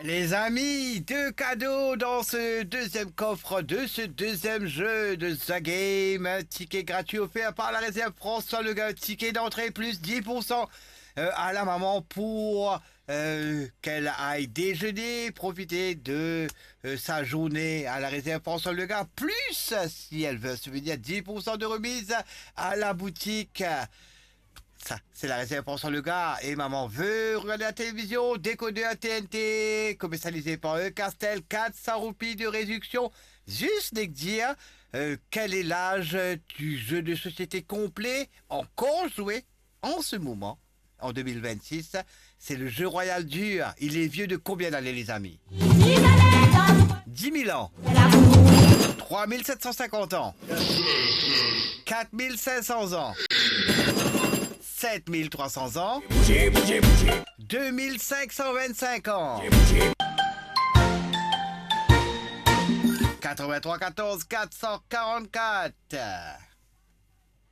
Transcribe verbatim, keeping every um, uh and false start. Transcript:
Les amis, deux cadeaux dans ce deuxième coffre de ce deuxième jeu de The Game. Un ticket gratuit offert par la réserve François Legain. Ticket d'entrée plus dix pour cent euh, à la maman pour euh, qu'elle aille déjeuner, profiter de euh, sa journée à la réserve François Legain. Plus, si elle veut se venir, dix pour cent de remise à la boutique. Ça, c'est la réserve François Legain. Et maman veut regarder la télévision, décodeur T N T, commercialisé par E Castel, quatre cents roupies de réduction. Juste de dire euh, quel est l'âge du jeu de société complet encore joué en ce moment, en deux mille vingt-six. C'est le jeu royal dur. Il est vieux de combien d'années, les amis? dix mille ans. trois mille sept cent cinquante ans. quatre mille cinq cents ans. sept mille trois cents ans. deux mille cinq cent vingt-cinq ans. quatre-vingt-trois quatorze quatre cent quarante-quatre.